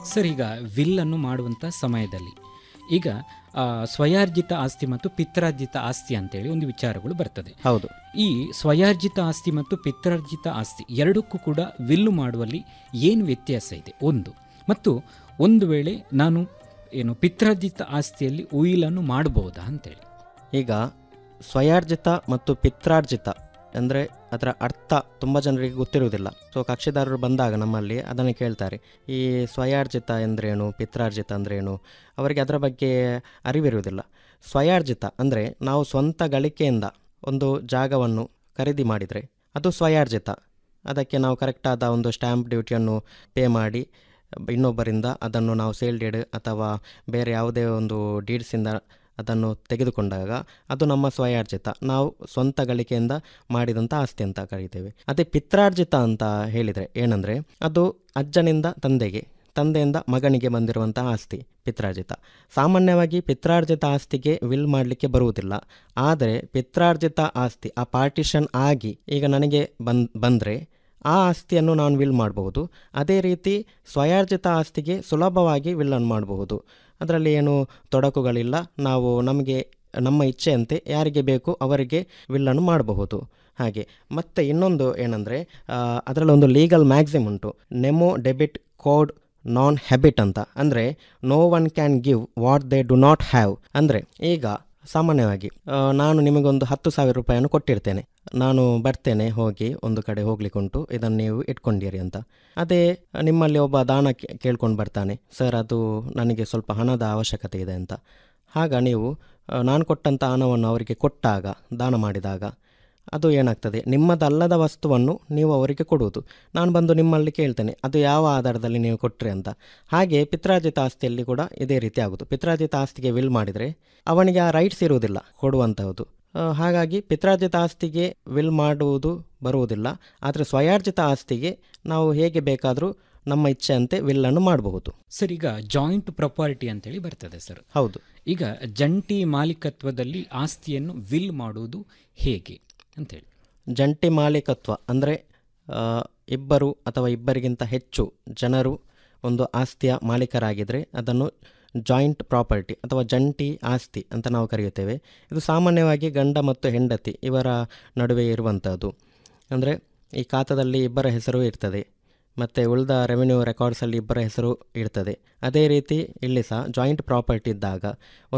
Sir, ಈಗ ವಿಲ್ಲನ್ನು ಮಾಡುವಂಥ ಸಮಯದಲ್ಲಿ ಈಗ ಸ್ವಯಾರ್ಜಿತ ಆಸ್ತಿ ಮತ್ತು ಪಿತ್ರಾರ್ಜಿತ ಆಸ್ತಿ ಅಂತೇಳಿ ಒಂದು ವಿಚಾರಗಳು ಬರ್ತದೆ. ಹೌದು. ಈ ಸ್ವಯಾರ್ಜಿತ ಆಸ್ತಿ ಮತ್ತು ಪಿತ್ರಾರ್ಜಿತ ಆಸ್ತಿ ಎರಡಕ್ಕೂ ಕೂಡ ವಿಲ್ಲು ಮಾಡುವಲ್ಲಿ ಏನು ವ್ಯತ್ಯಾಸ ಇದೆ ಒಂದು, ಮತ್ತು ಒಂದು ವೇಳೆ ನಾನು ಪಿತ್ರಾರ್ಜಿತ ಆಸ್ತಿಯಲ್ಲಿ ಉಯಿಲನ್ನು ಮಾಡಬಹುದಾ ಅಂತೇಳಿ. ಈಗ ಸ್ವಯಾರ್ಜಿತ ಮತ್ತು ಪಿತ್ರಾರ್ಜಿತ ಅಂದರೆ ಅದರ ಅರ್ಥ ತುಂಬ ಜನರಿಗೆ ಗೊತ್ತಿರುವುದಿಲ್ಲ. ಸೊ ಕಕ್ಷಿದಾರರು ಬಂದಾಗ ನಮ್ಮಲ್ಲಿ ಅದನ್ನು ಕೇಳ್ತಾರೆ, ಈ ಸ್ವಯಾರ್ಜಿತ ಎಂದ್ರೇನು, ಪಿತ್ರಾರ್ಜಿತ ಅಂದ್ರೇನು, ಅವರಿಗೆ ಅದರ ಬಗ್ಗೆ ಅರಿವಿರುವುದಿಲ್ಲ. ಸ್ವಯಾರ್ಜಿತ ಅಂದರೆ ನಾವು ಸ್ವಂತ ಗಳಿಕೆಯಿಂದ ಒಂದು ಜಾಗವನ್ನು ಖರೀದಿ ಮಾಡಿದರೆ ಅದು ಸ್ವಯಾರ್ಜಿತ. ಅದಕ್ಕೆ ನಾವು ಕರೆಕ್ಟಾದ ಒಂದು ಸ್ಟ್ಯಾಂಪ್ ಡ್ಯೂಟಿಯನ್ನು ಪೇ ಮಾಡಿ ಇನ್ನೊಬ್ಬರಿಂದ ಅದನ್ನು ನಾವು ಸೇಲ್ ಡೀಡ್ ಅಥವಾ ಬೇರೆ ಯಾವುದೇ ಒಂದು ಡೀಡ್ಸಿಂದ ಅದನ್ನು ತೆಗೆದುಕೊಂಡಾಗ ಅದು ನಮ್ಮ ಸ್ವಯಾರ್ಜಿತ, ನಾವು ಸ್ವಂತ ಗಳಿಕೆಯಿಂದ ಮಾಡಿದಂಥ ಆಸ್ತಿ ಅಂತ ಕರೀತೇವೆ. ಅದೇ ಪಿತ್ರಾರ್ಜಿತ ಅಂತ ಹೇಳಿದರೆ ಏನಂದರೆ ಅದು ಅಜ್ಜನಿಂದ ತಂದೆಗೆ, ತಂದೆಯಿಂದ ಮಗನಿಗೆ ಬಂದಿರುವಂಥ ಆಸ್ತಿ ಪಿತ್ರಾರ್ಜಿತ. ಸಾಮಾನ್ಯವಾಗಿ ಪಿತ್ರಾರ್ಜಿತ ಆಸ್ತಿಗೆ ವಿಲ್ ಮಾಡಲಿಕ್ಕೆ ಬರುವುದಿಲ್ಲ. ಆದರೆ ಪಿತ್ರಾರ್ಜಿತ ಆಸ್ತಿ ಆ ಪಾರ್ಟಿಷನ್ ಆಗಿ ಈಗ ನನಗೆ ಬಂದರೆ ಆ ಆಸ್ತಿಯನ್ನು ನಾನು ವಿಲ್ ಮಾಡಬಹುದು. ಅದೇ ರೀತಿ ಸ್ವಯಾರ್ಜಿತ ಆಸ್ತಿಗೆ ಸುಲಭವಾಗಿ ವಿಲ್ಲನ್ನು ಮಾಡಬಹುದು. ಅದರಲ್ಲಿ ಏನು ತೊಡಕುಗಳಿಲ್ಲ. ನಾವು ನಮಗೆ ನಮ್ಮ ಇಚ್ಛೆಯಂತೆ ಯಾರಿಗೆ ಬೇಕು ಅವರಿಗೆ ವಿಲ್ಲನ್ನು ಮಾಡಬಹುದು. ಹಾಗೆ ಮತ್ತು ಇನ್ನೊಂದು ಏನಂದರೆ ಅದರಲ್ಲಿ ಒಂದು ಲೀಗಲ್ ಮ್ಯಾಕ್ಸಿಮ್ ಉಂಟು, ನೆಮೋ ಡೆಬಿಟ್ ಕೋಡ್ ನಾನ್ ಹ್ಯಾಬಿಟ್ ಅಂತ. ಅಂದರೆ no one can give what they do not have. ಅಂದರೆ ಈಗ ಸಾಮಾನ್ಯವಾಗಿ ನಾನು ನಿಮಗೊಂದು 10,000 ರೂಪಾಯಿಯನ್ನು ಕೊಟ್ಟಿರ್ತೇನೆ, ನಾನು ಬರ್ತೇನೆ, ಹೋಗಿ ಒಂದು ಕಡೆ ಹೋಗ್ಲಿಕ್ಕುಂಟು, ಇದನ್ನು ನೀವು ಇಟ್ಕೊಂಡಿರಿ ಅಂತ. ಅದೇ ನಿಮ್ಮಲ್ಲಿ ಒಬ್ಬ ದಾನ ಕೇಳ್ಕೊಂಡು ಬರ್ತಾನೆ, ಸರ್ ಅದು ನನಗೆ ಸ್ವಲ್ಪ ಹಣದ ಅವಶ್ಯಕತೆ ಇದೆ ಅಂತ. ಆಗ ನೀವು ನಾನು ಕೊಟ್ಟಂಥ ಹಣವನ್ನು ಅವರಿಗೆ ಕೊಟ್ಟಾಗ, ದಾನ ಮಾಡಿದಾಗ ಅದು ಏನಾಗ್ತದೆ, ನಿಮ್ಮದಲ್ಲದ ವಸ್ತುವನ್ನು ನೀವು ಅವರಿಗೆ ಕೊಡುವುದು. ನಾನು ಬಂದು ನಿಮ್ಮಲ್ಲಿ ಕೇಳ್ತೇನೆ, ಅದು ಯಾವ ಆಧಾರದಲ್ಲಿ ನೀವು ಕೊಟ್ಟರೆ ಅಂತ. ಹಾಗೆ ಪಿತ್ರಾರ್ಜಿತ ಆಸ್ತಿಯಲ್ಲಿ ಕೂಡ ಇದೇ ರೀತಿ ಆಗೋದು. ಪಿತ್ರಾರ್ಜಿತ ಆಸ್ತಿಗೆ ವಿಲ್ ಮಾಡಿದರೆ ಅವನಿಗೆ ಆ ರೈಟ್ಸ್ ಇರುವುದಿಲ್ಲ ಕೊಡುವಂಥದ್ದು. ಹಾಗಾಗಿ ಪಿತ್ರಾರ್ಜಿತ ಆಸ್ತಿಗೆ ವಿಲ್ ಮಾಡುವುದು ಬರುವುದಿಲ್ಲ. ಆದರೆ ಸ್ವಯಾರ್ಜಿತ ಆಸ್ತಿಗೆ ನಾವು ಹೇಗೆ ಬೇಕಾದರೂ ನಮ್ಮ ಇಚ್ಛೆಯಂತೆ ವಿಲ್ಲನ್ನು ಮಾಡಬಹುದು. ಸರ್, ಈಗ ಜಾಯಿಂಟ್ ಪ್ರಾಪರ್ಟಿ ಅಂತೇಳಿ ಬರ್ತದೆ ಸರ್. ಹೌದು. ಈಗ ಜಂಟಿ ಮಾಲೀಕತ್ವದಲ್ಲಿ ಆಸ್ತಿಯನ್ನು ವಿಲ್ ಮಾಡುವುದು ಹೇಗೆ ಅಂತೇಳಿ. ಜಂಟಿ ಮಾಲೀಕತ್ವ ಅಂದರೆ ಇಬ್ಬರು ಅಥವಾ ಇಬ್ಬರಿಗಿಂತ ಹೆಚ್ಚು ಜನರು ಒಂದು ಆಸ್ತಿಯ ಮಾಲೀಕರಾಗಿದ್ದರೆ ಅದನ್ನು ಜಾಯಿಂಟ್ ಪ್ರಾಪರ್ಟಿ ಅಥವಾ ಜಂಟಿ ಆಸ್ತಿ ಅಂತ ನಾವು ಕರೆಯುತ್ತೇವೆ. ಇದು ಸಾಮಾನ್ಯವಾಗಿ ಗಂಡ ಮತ್ತು ಹೆಂಡತಿ ಇವರ ನಡುವೆ ಇರುವಂಥದ್ದು. ಅಂದರೆ ಈ ಖಾತಾದಲ್ಲಿ ಇಬ್ಬರ ಹೆಸರು ಇರ್ತದೆ ಮತ್ತು ಉಳಿದ ರೆವಿನ್ಯೂ ರೆಕಾರ್ಡ್ಸಲ್ಲಿ ಇಬ್ಬರ ಹೆಸರು ಇರ್ತದೆ. ಅದೇ ರೀತಿ ಇಲ್ಲಿ ಸಹ ಜಾಯಿಂಟ್ ಪ್ರಾಪರ್ಟಿ ಇದ್ದಾಗ